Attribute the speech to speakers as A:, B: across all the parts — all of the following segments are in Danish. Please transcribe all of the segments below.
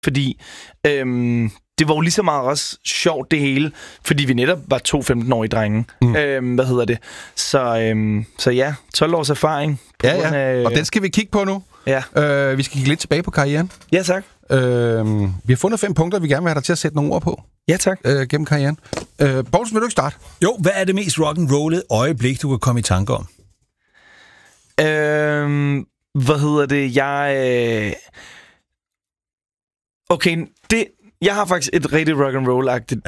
A: fordi det var jo lige så meget også sjovt det hele, fordi vi netop var 2 15-årige drenge. Så ja, 12 års erfaring.
B: Og den skal vi kigge på nu.
A: Ja.
B: Vi skal kigge lidt tilbage på karrieren.
A: Ja, tak.
B: Vi har fundet 5 punkter, vi gerne vil have dig til at sætte nogle ord på.
A: Ja, tak.
B: Gennem karrieren. Poulsen, vil du ikke starte?
C: Jo, hvad er det mest rock'n'rollede øjeblik, du kan komme i tanke om?
A: Jeg har faktisk et rigtig rock'n'roll-agtigt,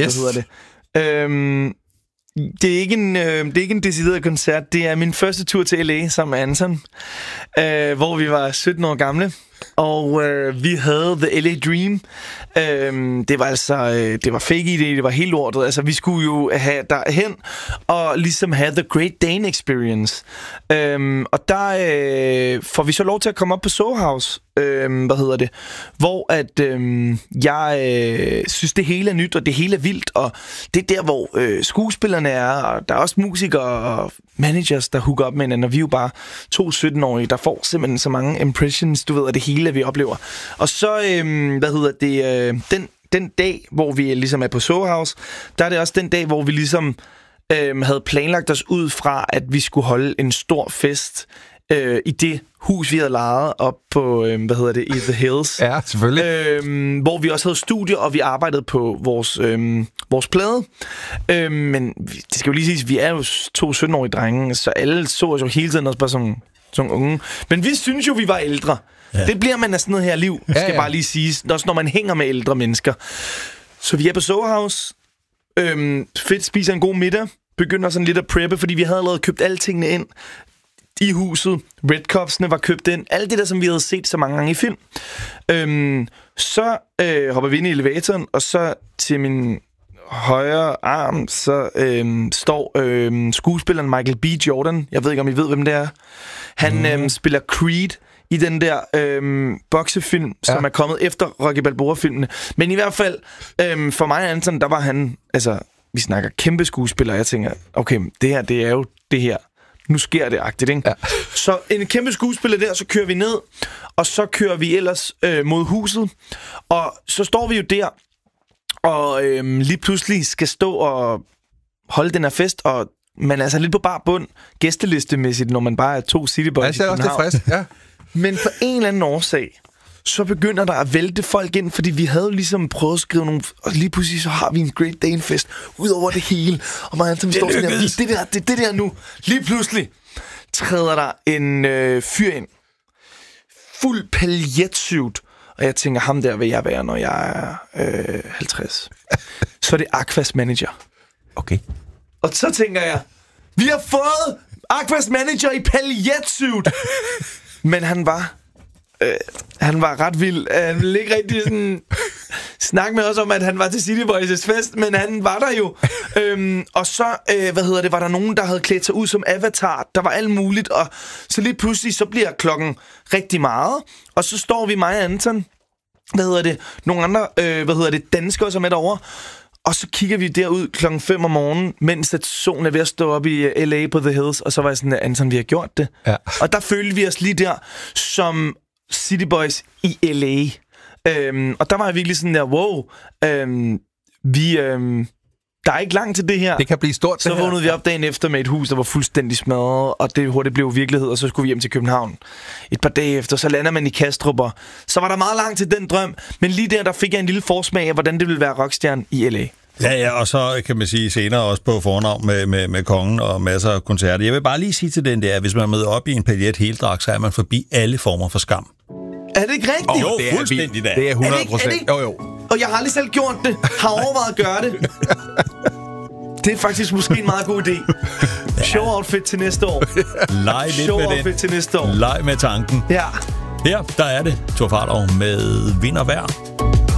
A: det er ikke en decideret koncert. Det er min første tur til LA sammen med Anton, hvor vi var 17 år gamle. Og vi havde The LA Dream. Det var fake ID, det var helt lortet. Altså, vi skulle jo have derhen og ligesom have The Great Dane Experience. Og der får vi så lov til at komme op på Soho House, hvor at jeg synes, det hele er nyt, og det hele er vildt, og det er der, hvor skuespillerne er, og der er også musikere og managers, der hooker op med hinanden, og vi er jo bare 2 17-årige, der får simpelthen så mange impressions, du ved, af det hele, vi oplever. Og så, den dag, hvor vi ligesom er på Soho House, der er det også den dag, hvor vi ligesom havde planlagt os ud fra, at vi skulle holde en stor fest i det hus, vi havde lejet op på, i The Hills.
B: Ja, selvfølgelig.
A: Hvor vi også havde studie, og vi arbejdede på vores plade. Men det skal jo lige siges, vi er jo 2 17-årige drenge, så alle så os jo hele tiden også bare som unge. Men vi synes jo, vi var ældre. Ja. Det bliver man af sådan noget her liv, skal bare lige siges. Også når man hænger med ældre mennesker. Så vi er på Soho House. Fedt, spiser en god middag. Begynder sådan lidt at preppe, fordi vi havde allerede købt alle tingene ind i huset. Red Cups'ene var købt ind. Alt det der, som vi havde set så mange gange i film. Så hopper vi ind i elevatoren, og så til min højre arm, så står skuespilleren Michael B. Jordan. Jeg ved ikke, om I ved, hvem det er. Han spiller Creed i den der boksefilm, som er kommet efter Rocky Balboa-filmene. Men i hvert fald, for mig og Anton, der var han, altså, vi snakker kæmpe skuespiller, og jeg tænker, okay, det her, det er jo det her. Nu sker det agtigt, ikke? Ja. Så en kæmpe skuespiller der, så kører vi ned, og så kører vi ellers mod huset. Og så står vi jo der, og lige pludselig skal stå og holde den her fest, og man er altså lidt på bar bund, gæstelistemæssigt, når man bare er 2 cityboys i København.
B: Også det frisk, ja.
A: Men for en eller anden årsag, så begynder der at vælte folk ind, fordi vi havde ligesom prøvet at skrive nogle, og lige pludselig så har vi en Great Dane Fest ud over det hele, og man står sådan her, det der nu. Lige pludselig træder der en fyr ind, fuld paljetsuit, og jeg tænker, ham der vil jeg være, når jeg er 50. Så er det Aquas manager.
B: Okay.
A: Og så tænker jeg, vi har fået Aquas manager i paljetsuit. Men han var ret vild. Han ville ikke rigtig sådan snakke med os om, at han var til City Boys' fest, men han var der jo. Og så, var der nogen, der havde klædt sig ud som Avatar. Der var alt muligt, og så lige pludselig, så bliver klokken rigtig meget, og så står vi, mig og Anton, nogle andre, danskere, som er derovre, og så kigger vi derud klokken 5 om morgenen, mens at solen er ved at stå op i LA på The Hills, og så var jeg sådan, Anton, vi har gjort det. Ja. Og der følte vi os lige der som City Boys i LA. Og der var jeg virkelig sådan der, wow, der er ikke langt til det her.
B: Det kan blive stort.
A: Så vågnede vi op dagen efter med et hus, der var fuldstændig smadret, og det hurtigt blev virkelighed, og så skulle vi hjem til København. Et par dage efter, så lander man i Kastrup, og så var der meget langt til den drøm, men lige der fik jeg en lille forsmag af, hvordan det ville være rockstjerne i LA.
C: Ja, og så kan man sige senere også på fornavn med kongen og masser af koncerter. Jeg vil bare lige sige til den der, at hvis man møder op i en paljet heldragt, så er man forbi alle former for skam.
A: Er det ikke rigtigt?
C: Jo, det er fuldstændig da.
B: Det er 100%. Jo.
A: Og jeg har aldrig selv gjort det. Har overvejet at gøre det. Det er faktisk måske en meget god idé. Show outfit til næste år.
C: Leg lidt
A: Show
C: med
A: outfit
C: det.
A: til næste år.
C: Leg med tanken.
A: Ja.
C: Her, der er det. Thor Farlov med Vind og Vejr.